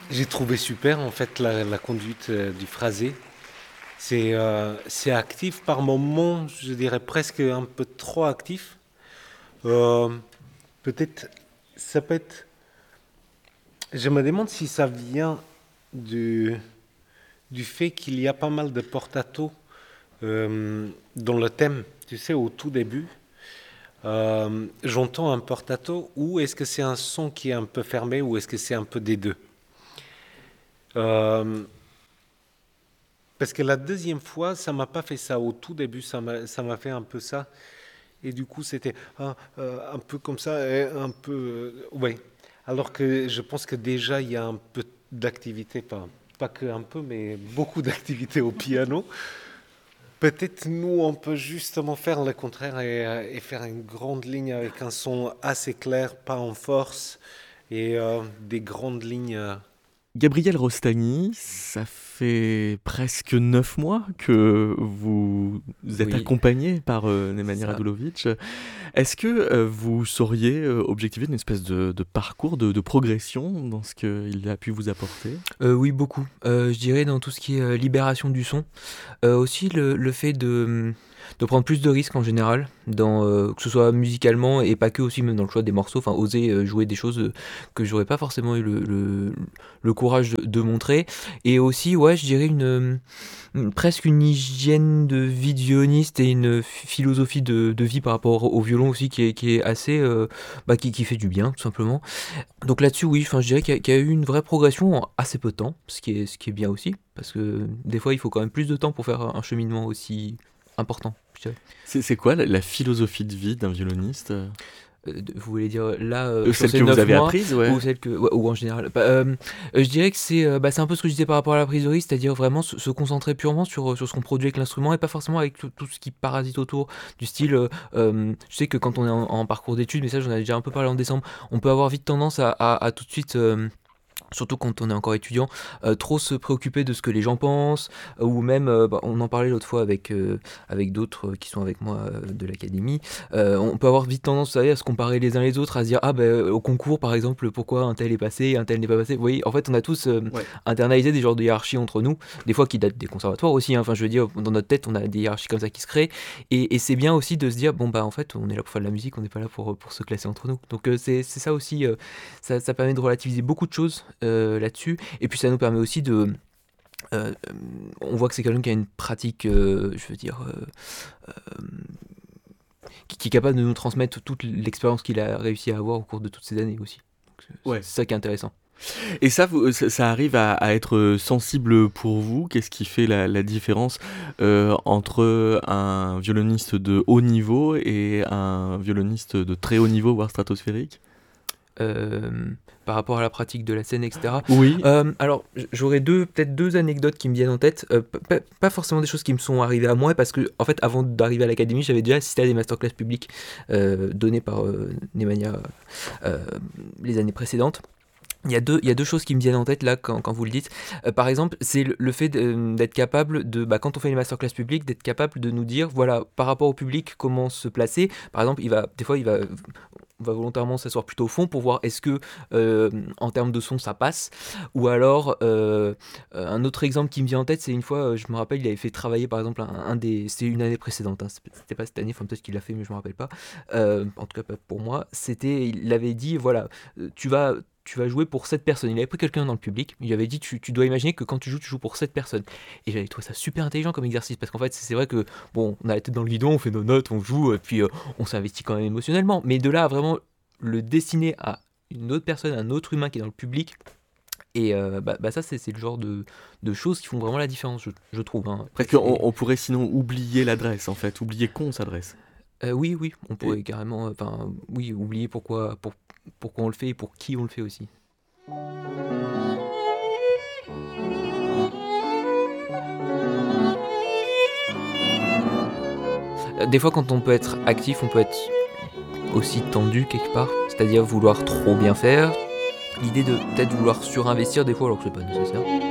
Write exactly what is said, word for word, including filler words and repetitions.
J'ai trouvé super en fait la, la conduite euh, du phrasé. C'est euh, c'est actif par moments, je dirais presque un peu trop actif. Euh, Peut-être, ça peut être. Je me demande si ça vient du, du fait qu'il y a pas mal de portato euh, dans le thème. Tu sais, au tout début, euh, j'entends un portato ou est-ce que c'est un son qui est un peu fermé ou est-ce que c'est un peu des deux. Euh, Parce que la deuxième fois, ça m'a pas fait ça. Au tout début, ça m'a, ça m'a fait un peu ça. Et du coup, c'était ah, euh, un peu comme ça, et un peu... euh, ouais. Alors que je pense que déjà, il y a un peu d'activité, pas, pas que un peu, mais beaucoup d'activité au piano. Peut-être nous, on peut justement faire le contraire et, euh, et faire une grande ligne avec un son assez clair, pas en force, et euh, des grandes lignes. euh, Gabriel Rostagni, ça fait presque neuf mois que vous êtes Oui, accompagné par euh, c'est Nemanja ça. Radulovic. Est-ce que euh, vous sauriez euh, objectiver une espèce de, de parcours, de, de progression dans ce qu'il a pu vous apporter? Euh, oui, beaucoup. Euh, je dirais dans tout ce qui est euh, libération du son. Euh, aussi le, le fait de, de prendre plus de risques en général, dans, euh, que ce soit musicalement et pas que aussi, même dans le choix des morceaux, enfin oser euh, jouer des choses euh, que j'aurais pas forcément eu le, le, le courage de, de montrer. Et aussi, ouais, je dirais une, une- presque une hygiène de vie de violoniste et une philosophie de, de vie par rapport au violon aussi qui est, qui est assez, euh, bah, qui, qui fait du bien tout simplement. Donc là-dessus, oui, enfin, je dirais qu'il y, a qu'il y a eu une vraie progression en assez peu de temps, ce qui est, ce qui est bien aussi, parce que des fois, il faut quand même plus de temps pour faire un cheminement aussi important, je dirais. C'est, c'est quoi la, la philosophie de vie d'un violoniste? Euh, de- Vous voulez dire là, euh, Euh, sur Celle ces que vous neuf avez mois, apprise, ouais. ou celle que, ouais, ou en général bah, euh, euh, je dirais que c'est euh, bah, c'est un peu ce que je disais par rapport à la priserie, c'est-à-dire vraiment se, se concentrer purement sur, euh, sur ce qu'on produit avec l'instrument et pas forcément avec tout, tout ce qui parasite autour, du style, euh, euh, je sais que quand on est en, en parcours d'études, mais ça j'en avais déjà un peu parlé en décembre, on peut avoir vite tendance à, à, à tout de suite... euh, surtout quand on est encore étudiant, euh, trop se préoccuper de ce que les gens pensent, euh, ou même, euh, bah, on en parlait l'autre fois avec, euh, avec d'autres euh, qui sont avec moi euh, de l'académie, euh, on peut avoir vite tendance, vous savez, à se comparer les uns les autres, à se dire, ah ben au concours par exemple, pourquoi un tel est passé, un tel n'est pas passé. Vous voyez, en fait, on a tous euh, Ouais. internalisé des genres de hiérarchies entre nous, des fois qui datent des conservatoires aussi, hein. Enfin je veux dire, dans notre tête, on a des hiérarchies comme ça qui se créent, et, et c'est bien aussi de se dire, bon bah en fait, on est là pour faire de la musique, on n'est pas là pour, pour se classer entre nous. Donc euh, c'est c'est ça aussi, euh, ça, ça permet de relativiser beaucoup de choses euh, là-dessus. Et puis ça nous permet aussi de... euh, on voit que c'est quelqu'un qui a une pratique, euh, je veux dire, euh, euh, qui, qui est capable de nous transmettre toute l'expérience qu'il a réussi à avoir au cours de toutes ces années aussi. Donc, c'est Ouais. c'est ça qui est intéressant. Et ça, vous- ça, ça arrive à, à être sensible pour vous? Qu'est-ce qui fait la, la différence euh, entre un violoniste de haut niveau et un violoniste de très haut niveau, voire stratosphérique? Euh, Par rapport à la pratique de la scène, et cetera. Oui. Euh, alors, j- j'aurais deux, peut-être deux anecdotes qui me viennent en tête. Euh, p- p- pas forcément des choses qui me sont arrivées à moi, parce que, en fait, avant d'arriver à l'académie, j'avais déjà assisté à des masterclass publiques euh, données par euh, Nemanja euh, les années précédentes. Il y, a deux, il y a deux choses qui me viennent en tête là quand, quand vous le dites. Euh, par exemple, c'est le, le fait de- d'être capable de, bah, quand on fait les masterclass publiques, d'être capable de nous dire, voilà, par rapport au public, comment se placer. Par exemple, il va, des fois, il va, on va volontairement s'asseoir plutôt au fond pour voir est-ce que, euh, en termes de son, ça passe. Ou alors, euh, euh, un autre exemple qui me vient en tête, c'est une fois, euh, je me rappelle, il avait fait travailler, par exemple, un, un des, c'était une année précédente, hein, c'était pas cette année, enfin peut-être qu'il l'a fait, mais je me rappelle pas. Euh, en tout cas, pas pour moi. C'était, il avait dit, voilà, euh, tu vas tu vas jouer pour cette personne. Il avait pris quelqu'un dans le public, il lui avait dit tu, tu dois imaginer que quand tu joues, tu joues pour cette personne. Et j'avais trouvé ça super intelligent comme exercice parce qu'en fait, c'est vrai que bon, on a la tête dans le guidon, on fait nos notes, on joue, et puis euh, on s'investit quand même émotionnellement. Mais de là à vraiment le dessiner à une autre personne, un autre humain qui est dans le public, et euh, bah, bah ça, c'est c'est le genre de, de choses qui font vraiment la différence, je, je trouve, hein. Après, Parce qu'on c'est- on pourrait sinon oublier l'adresse, en fait, oublier qu'on s'adresse. euh, oui, oui, on Et pourrait carrément, enfin, oui, oublier pourquoi, pour, pourquoi on le fait et pour qui on le fait aussi. Euh, Des fois, quand on peut être actif, on peut être aussi tendu quelque part, c'est-à-dire vouloir trop bien faire, l'idée de peut-être vouloir surinvestir des fois alors que c'est pas nécessaire.